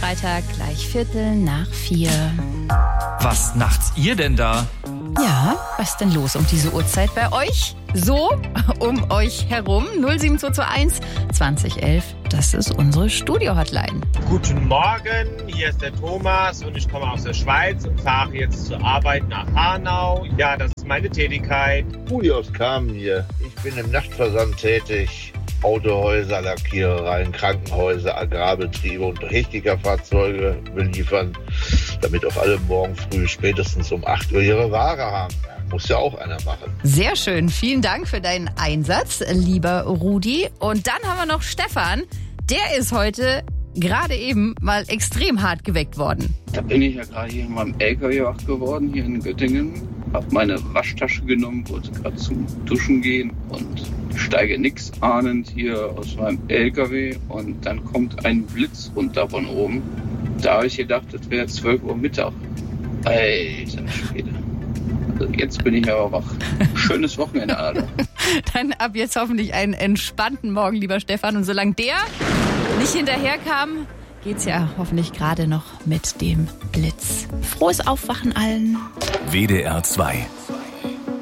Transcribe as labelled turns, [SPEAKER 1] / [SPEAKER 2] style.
[SPEAKER 1] Freitag, gleich 3:45.
[SPEAKER 2] Was nachts ihr denn da?
[SPEAKER 1] Ja, was ist denn los um diese Uhrzeit bei euch? So, um euch herum. 07221 2011, das ist unsere Studio-Hotline.
[SPEAKER 3] Guten Morgen, hier ist der Thomas und ich komme aus der Schweiz und fahre jetzt zur Arbeit nach Hanau. Ja, das ist meine Tätigkeit.
[SPEAKER 4] Uli aus Kamen hier. Ich bin im Nachtversand tätig. Autohäuser, Lackierereien, Krankenhäuser, Agrarbetriebe und Technikerfahrzeuge beliefern, damit auch alle morgen früh spätestens um 8 Uhr ihre Ware haben. Muss ja auch einer machen.
[SPEAKER 1] Sehr schön. Vielen Dank für deinen Einsatz, lieber Rudi. Und dann haben wir noch Stefan. Der ist heute gerade eben mal extrem hart geweckt worden.
[SPEAKER 5] Da bin ich ja gerade hier in meinem LKW wach geworden, hier in Göttingen. Hab meine Waschtasche genommen, wollte gerade zum Duschen gehen und steige nix ahnend hier aus meinem LKW. Und dann kommt ein Blitz runter von oben. Da habe ich gedacht, das wäre 12 Uhr Mittag. Alter Schwede. Also jetzt bin ich aber wach. Schönes Wochenende, Alter.
[SPEAKER 1] Dann ab jetzt hoffentlich einen entspannten Morgen, lieber Stefan. Und solange der nicht hinterherkam, geht's ja hoffentlich gerade noch mit dem Blitz. Frohes Aufwachen allen.
[SPEAKER 6] WDR 2